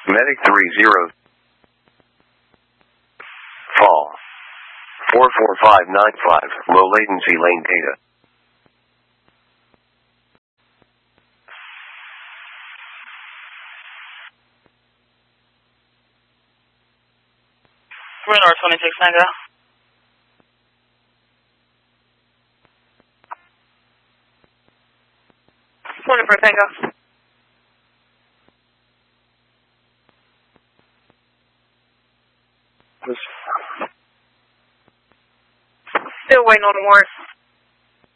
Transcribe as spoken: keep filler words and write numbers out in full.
Medic three zero. Fall. four four five nine five. Low latency lane data. Radar twenty-six Tango. twenty-four Tango. Still waiting on the warrant.